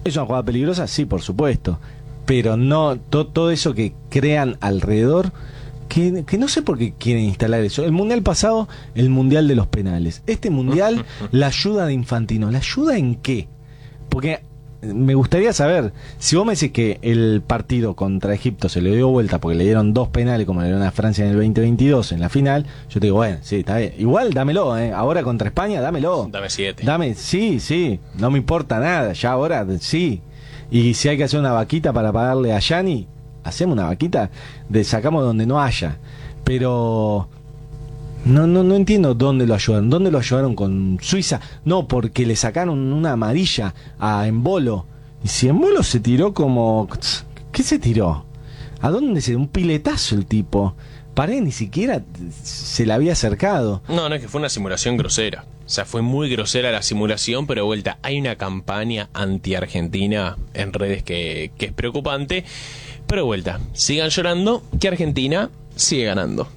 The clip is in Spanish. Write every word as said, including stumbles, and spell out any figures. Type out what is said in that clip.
¿Es una jugada peligrosa? Sí, por supuesto. Pero no to, todo eso que crean alrededor, que, que no sé por qué quieren instalar eso. El mundial pasado, el mundial de los penales. Este mundial, la ayuda de Infantino. ¿La ayuda en qué? Porque me gustaría saber, si vos me decís que el partido contra Egipto se le dio vuelta porque le dieron dos penales como le dieron a Francia en el veinte veintidós en la final, yo te digo, bueno, sí, está bien. Igual dámelo, ¿eh? Ahora contra España, dámelo. Dame siete. Dame, sí, sí, no me importa nada, ya ahora sí. Y si hay que hacer una vaquita para pagarle a Gianni, hacemos una vaquita, de sacamos donde no haya. Pero no, no, no entiendo dónde lo ayudaron. ¿Dónde lo ayudaron con Suiza? No, porque le sacaron una amarilla a Embolo. Y si Embolo se tiró como... ¿Qué se tiró? ¿A dónde se dio? Un piletazo el tipo. Paré, ni siquiera se le había acercado. No, no, es que fue una simulación grosera. O sea, fue muy grosera la simulación, pero de vuelta, hay una campaña anti-Argentina en redes que, que es preocupante. Pero de vuelta, sigan llorando que Argentina sigue ganando.